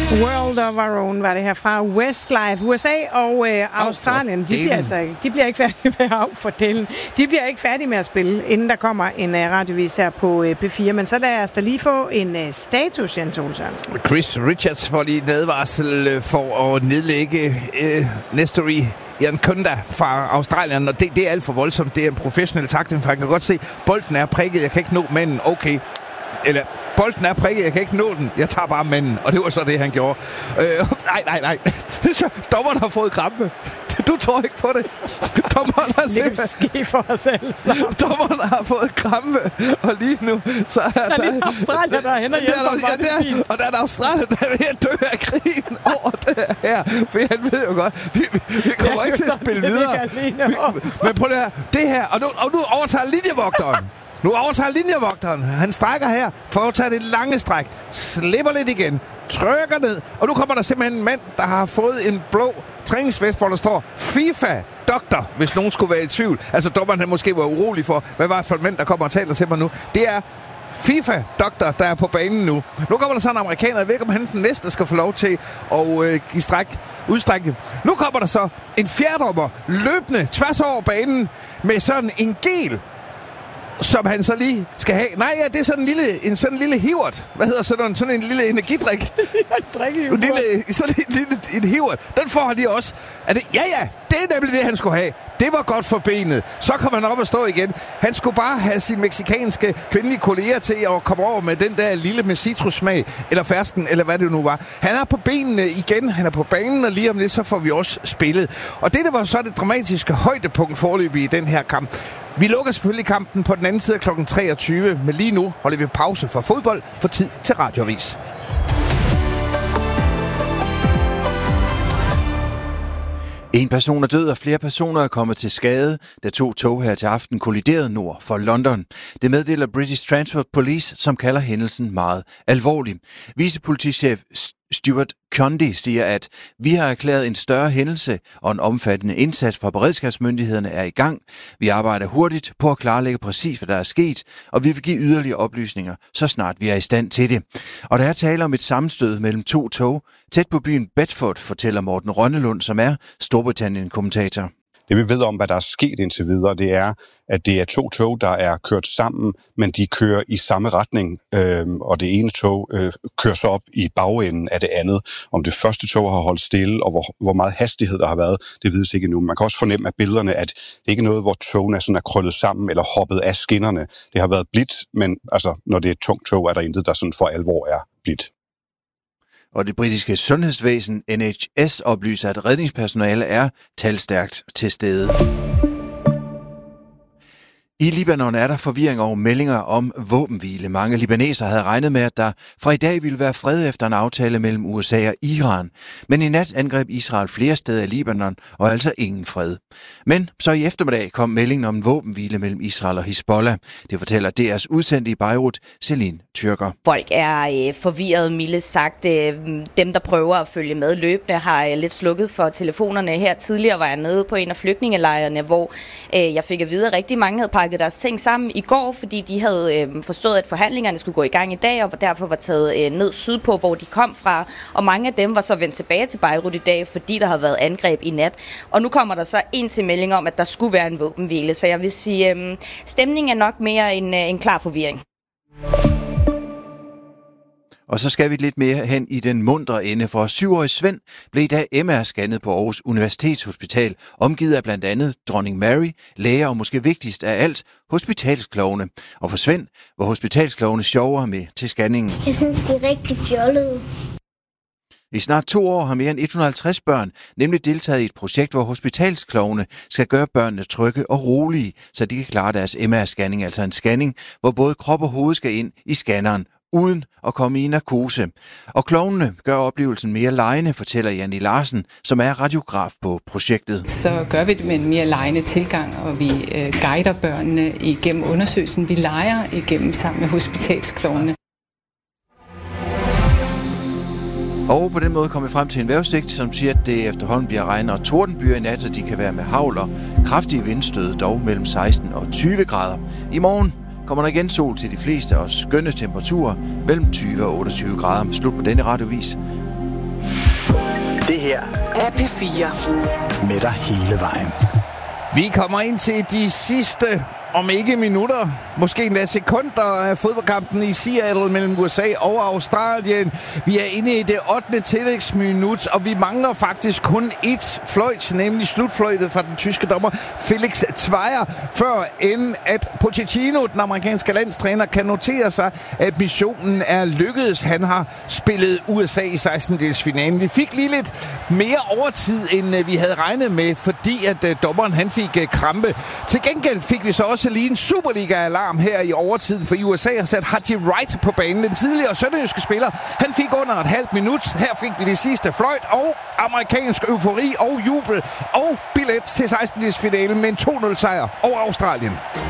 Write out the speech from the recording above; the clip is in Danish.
World of Our Own var det her fra Westlife. USA og Australien, de bliver ikke færdige med De bliver ikke færdige med at spille, inden der kommer en radiovis her på P4. Men så lad os da lige få en status, Jens Ole Sørensen. Chris Richards får lige en advarsel for at nedlægge Nestori Irankunda fra Australien, og det er alt for voldsomt. Det er en professionel takling, for jeg kan godt se, bolden er prikket, jeg kan ikke nå manden. Okay. Eller, bolden er prikket, jeg kan ikke nå den. Jeg tager bare manden, og det var så det, han gjorde. Nej. Dommeren har fået krampe. Du tror ikke på det. Dommeren har det kan ske for os alle sammen. Dommeren har fået krampe, og lige nu, så er der... Der er Australien, der er hen og hjælper, og der er en Australien, der er ved at dø af krigen over det her. For han ved jo godt, vi kommer ikke til at spille videre. Men prøv det her, og nu overtager linjevogteren. Nu overtager linjevogteren. Han strækker her, foretager det lange stræk, slipper lidt igen, trykker ned, og nu kommer der simpelthen en mand, der har fået en blå træningsvest, hvor der står FIFA Doktor, hvis nogen skulle være i tvivl. Altså dommeren han måske var urolig for, hvad var det for en mand, der kommer og taler til mig nu. Det er FIFA Doktor, der er på banen nu. Nu kommer der så en amerikaner, jeg ved ikke, om han den næste skal få lov til at give udstrække. Nu kommer der så en fjerdommer løbende tværs over banen med sådan en gel, som han så lige skal have. Nej, ja, det er sådan en lille hivert. Hvad hedder sådan en lille energidrik? En hivert. Den får han lige også. Ja, det er nemlig det, han skulle have. Det var godt for benet. Så kom han op og stå igen. Han skulle bare have sine mexikanske kvindelige kolleger til at komme over med den der lille med citrussmag, eller fersken, eller hvad det nu var. Han er på benene igen. Han er på banen, og lige om lidt, så får vi også spillet. Og det var så det dramatiske højdepunkt forløbig i den her kamp. Vi lukker selvfølgelig kampen på den anden side af kl. 23, men lige nu holder vi pause for fodbold for tid til radioavis. En person er død, og flere personer er kommet til skade, da 2 tog her til aften kolliderede nord for London. Det meddeler British Transport Police, som kalder hændelsen meget alvorlig. Vicepolitichef Stuart Condy siger, at vi har erklæret en større hændelse, og en omfattende indsats fra beredskabsmyndighederne er i gang. Vi arbejder hurtigt på at klarlægge præcis, hvad der er sket, og vi vil give yderligere oplysninger, så snart vi er i stand til det. Og der er tale om et sammenstød mellem 2 tog tæt på byen Bedford, fortæller Morten Rønnelund, som er Storbritannien-kommentator. Det vi ved om, hvad der er sket indtil videre, det er, at det er 2 tog, der er kørt sammen, men de kører i samme retning, og det ene tog kører så op i bagenden af det andet. Om det første tog har holdt stille, og hvor meget hastighed der har været, det vides ikke endnu. Man kan også fornemme af billederne, at det ikke er noget, hvor togene er krøllet sammen eller hoppet af skinnerne. Det har været blidt, men altså, når det er et tungt tog, er der intet, der sådan for alvor er blidt. Og det britiske sundhedsvæsen NHS oplyser, at redningspersonale er talstærkt til stede. I Libanon er der forvirring over meldinger om våbenhvile. Mange libanesere havde regnet med, at der fra i dag ville være fred efter en aftale mellem USA og Iran. Men i nat angreb Israel flere steder i Libanon, og altså ingen fred. Men så i eftermiddag kom meldingen om en våbenhvile mellem Israel og Hizbollah. Det fortæller DR's udsendte i Beirut, Celine Tyrker. Folk er forvirret, mildt sagt. Dem, der prøver at følge med løbende, har lidt slukket for telefonerne. Her tidligere var jeg nede på en af flygtningelejrene, hvor jeg fik at vide, at rigtig mange havde pakket deres ting sammen i går, fordi de havde forstået, at forhandlingerne skulle gå i gang i dag, og derfor var taget ned sydpå, hvor de kom fra. Og mange af dem var så vendt tilbage til Beirut i dag, fordi der havde været angreb i nat. Og nu kommer der så en til melding om, at der skulle være en våbenhvile. Så jeg vil sige, stemningen er nok mere en klar forvirring. Og så skal vi lidt mere hen i den mundre ende, for 7-årig Svend blev i dag MR-scannet på Aarhus Universitetshospital, omgivet af blandt andet dronning Mary, læger og måske vigtigst af alt, hospitalsklovne. Og for Svend var hospitalsklovne sjovere med til scanningen. Jeg synes, de er rigtig fjollede. I snart 2 år har mere end 150 børn nemlig deltaget i et projekt, hvor hospitalsklovne skal gøre børnene trygge og rolige, så de kan klare deres MR-scanning, altså en scanning, hvor både krop og hoved skal ind i scanneren, uden at komme i narkose. Og klovnene gør oplevelsen mere legende, fortæller Janni Larsen, som er radiograf på projektet. Så gør vi det med en mere legende tilgang, og vi guider børnene igennem undersøgelsen. Vi leger igennem sammen med hospitalsklovnene. Og på den måde kommer vi frem til en vejrudsigt, som siger, at det efterhånden bliver regn og tordenbyer i nat, så de kan være med hagl og kraftige vindstød, dog mellem 16 og 20 grader. I morgen kommer der igen sol til de fleste og skønne temperaturer mellem 20 og 28 grader. Slut på denne radiovis. Det her er P4. Med dig hele vejen. Vi kommer ind til de sidste, om ikke minutter, måske endda sekunder af fodboldkampen i Seattle mellem USA og Australien. Vi er inde i det 8. tillægsminut, og vi mangler faktisk kun et fløjt, nemlig slutfløjtet fra den tyske dommer Felix Zweier, før end at Pochettino, den amerikanske landstræner, kan notere sig, at missionen er lykkedes. Han har spillet USA i 16-delsfinalen. Vi fik lige lidt mere overtid, end vi havde regnet med, fordi at dommeren han fik krampe. Til gengæld fik vi så også lige en Superliga-alarm her i overtiden, for USA har sat Haji Wright på banen. Den tidligere sønderjyske spiller, han fik under et halvt minut. Her fik vi det sidste fløjt og amerikansk eufori og jubel og billet til 16-delsfinalen med en 2-0 sejr over Australien.